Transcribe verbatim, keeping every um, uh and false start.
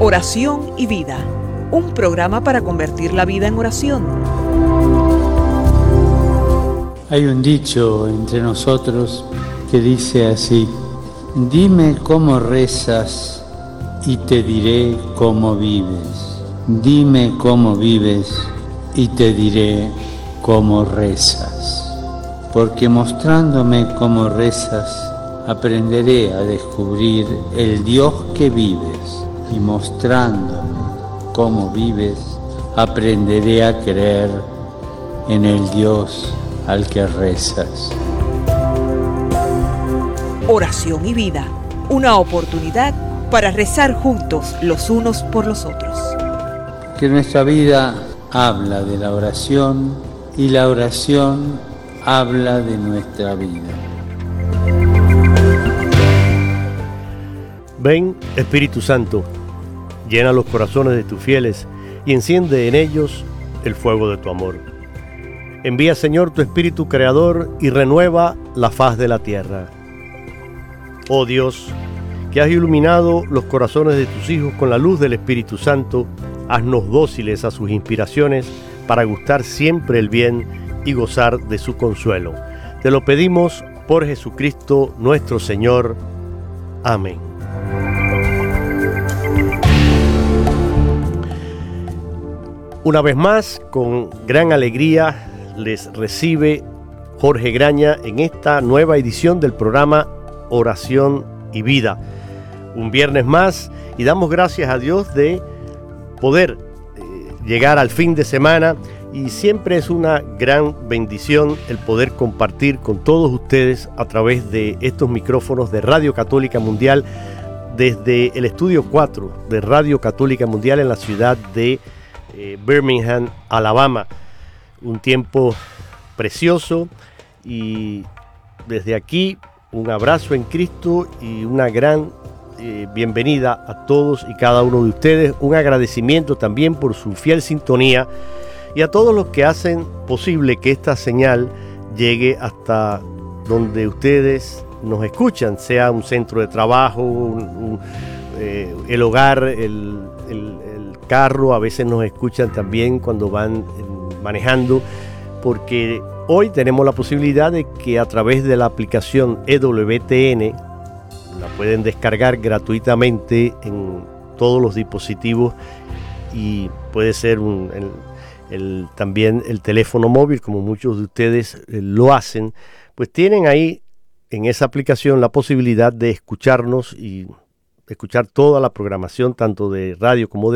Oración y vida, un programa para convertir la vida en oración. Hay un dicho entre nosotros que dice así: dime cómo rezas y te diré cómo vives. Dime cómo vives y te diré cómo rezas. Porque mostrándome cómo rezas, aprenderé a descubrir el Dios que vives. Y mostrándome cómo vives, aprenderé a creer en el Dios al que rezas. Oración y vida, una oportunidad para rezar juntos los unos por los otros. Que nuestra vida habla de la oración y la oración habla de nuestra vida. Ven, Espíritu Santo, llena los corazones de tus fieles y enciende en ellos el fuego de tu amor. Envía, Señor, tu Espíritu Creador y renueva la faz de la tierra. Oh Dios, que has iluminado los corazones de tus hijos con la luz del Espíritu Santo, haznos dóciles a sus inspiraciones para gustar siempre el bien y gozar de su consuelo. Te lo pedimos por Jesucristo nuestro Señor. Amén. Una vez más, con gran alegría, les recibe Jorge Graña en esta nueva edición del programa Oración y Vida. Un viernes más y damos gracias a Dios de poder eh, llegar al fin de semana, y siempre es una gran bendición el poder compartir con todos ustedes a través de estos micrófonos de Radio Católica Mundial desde el estudio cuatro de Radio Católica Mundial en la ciudad de eh, Birmingham, Alabama. Un tiempo precioso, y desde aquí un abrazo en Cristo y una gran eh, bienvenida a todos y cada uno de ustedes. Un agradecimiento también por su fiel sintonía, y a todos los que hacen posible que esta señal llegue hasta donde ustedes nos escuchan, sea un centro de trabajo, un, un, eh, el hogar, el, el, el carro. A veces nos escuchan también cuando van eh, manejando, porque hoy tenemos la posibilidad de que a través de la aplicación E W T N, la pueden descargar gratuitamente en todos los dispositivos, y puede ser un, el, el, también el teléfono móvil, como muchos de ustedes eh, lo hacen. Pues tienen ahí en esa aplicación la posibilidad de escucharnos y escuchar toda la programación, tanto de radio como de